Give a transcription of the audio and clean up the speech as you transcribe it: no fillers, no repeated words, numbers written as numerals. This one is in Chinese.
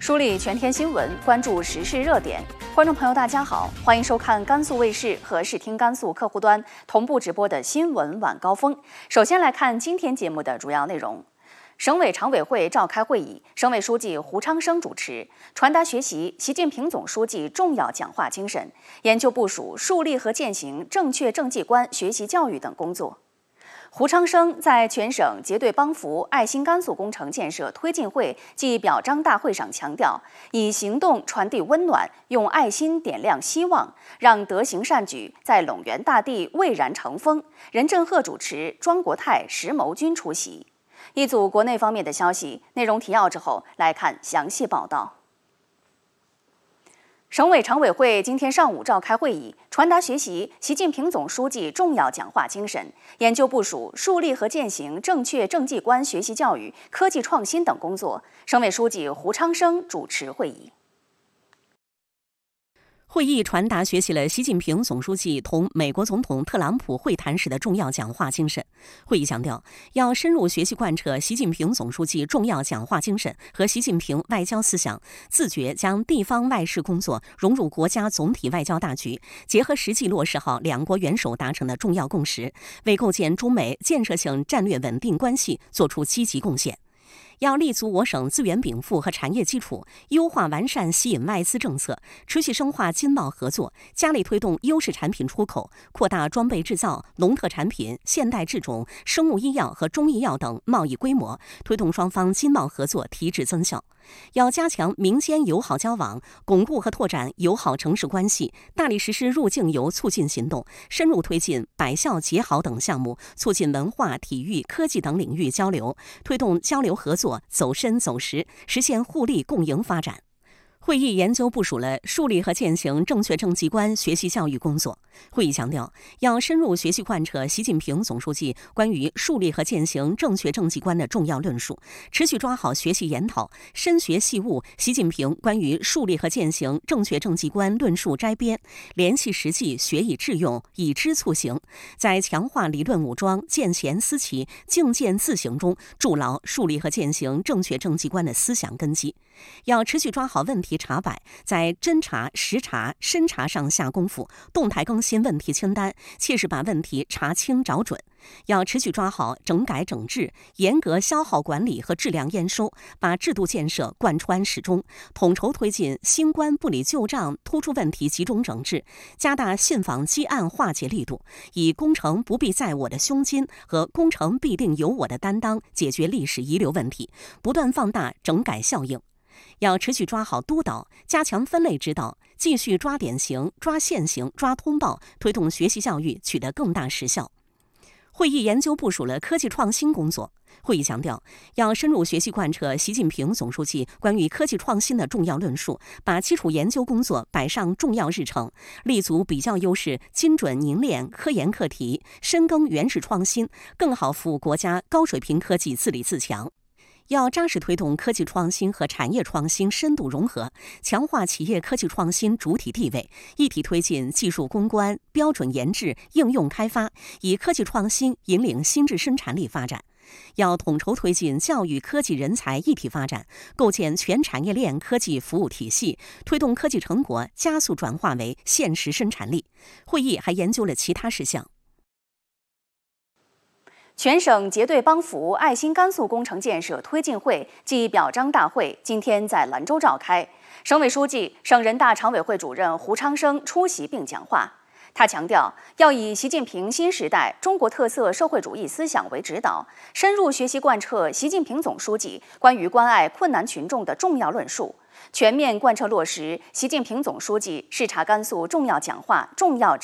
梳理全天新闻，关注时事热点。观众朋友，大家好，欢迎收看甘肃卫视和视听甘肃客户端同步直播的新闻晚高峰。首先来看今天节目的主要内容。省委常委会召开会议，省委书记胡昌生主持，传达学习习近平总书记重要讲话精神，研究部署树立和践行正确政绩观学习教育等工作。胡昌生在全省结对帮扶爱心甘肃工程建设推进会暨表彰大会上强调，以行动传递温暖，用爱心点亮希望，让德行善举在陇源大地蔚然成风。任正鹤主持，庄国泰、石谋军出席。一组国内方面的消息，内容提要之后来看详细报道。省委常委会今天上午召开会议，传达学习习近平总书记重要讲话精神，研究部署树立和践行正确政绩观学习教育、科技创新等工作。省委书记胡昌生主持会议。 会议传达学习了习近平总书记同美国总统特朗普会谈时的重要讲话精神。会议强调，要深入学习贯彻习近平总书记重要讲话精神和习近平外交思想，自觉将地方外事工作融入国家总体外交大局，结合实际落实好两国元首达成的重要共识，为构建中美建设性战略稳定关系作出积极贡献。要立足我省资源禀赋和产业基础，优化完善吸引外资政策，持续深化经贸合作，加力推动优势产品出口，扩大装备制造、农特产品、现代制种、生物医药和中医药等贸易规模，推动双方经贸合作提质增效。要加强民间友好交往，巩固和拓展友好城市关系，大力实施入境游促进行动，深入推进百校结好等项目，促进文化、体育、科技等领域交流，推动交流合作走深走实，实现互利共赢发展。会议研究部署了树立和践行正确政绩观学习教育工作。会议强调，要深入学习贯彻习近平总书记关于树立和践行正确政绩观的重要论述，持续抓好学习研讨，深学细悟习近平关于树立和践行正确政绩观论述摘编，联系实际，学以致用，以知促行，在强化理论武装、见贤思齐、境见自省中筑牢树立和践行正确政绩观的思想根基。要持续抓好问题查摆，在侦查、实查、深查上下功夫，动态更新问题清单，切实把问题查清找准。要持续抓好整改整治，严格消耗管理和质量验收，把制度建设贯穿始终，统筹推进新官不理旧账突出问题集中整治，加大信访积案化解力度，以工程不必在我的胸襟和工程必定有我的担当解决历史遗留问题，不断放大整改效应。要持续抓好督导，加强分类指导，继续抓典型、抓现行、抓通报，推动学习教育取得更大实效。会议研究部署了科技创新工作。会议强调，要深入学习贯彻习近平总书记关于科技创新的重要论述，把基础研究工作摆上重要日程，立足比较优势，精准凝练科研课题，深耕原始创新，更好服务国家高水平科技自立自强。要扎实推动科技创新和产业创新深度融合，强化企业科技创新主体地位，一体推进技术攻关、标准研制、应用开发，以科技创新引领新质生产力发展。要统筹推进教育科技人才一体发展，构建全产业链科技服务体系，推动科技成果加速转化为现实生产力。会议还研究了其他事项。 全省结对帮扶爱心甘肃工程建设推进会暨表彰大会今天在兰州召开，省委书记、省人大常委会主任胡昌生出席并讲话。他强调，要以习近平新时代中国特色社会主义思想为指导，深入学习贯彻习近平总书记关于关爱困难群众的重要论述，全面贯彻落实习近平总书记视察甘肃重要讲话、重要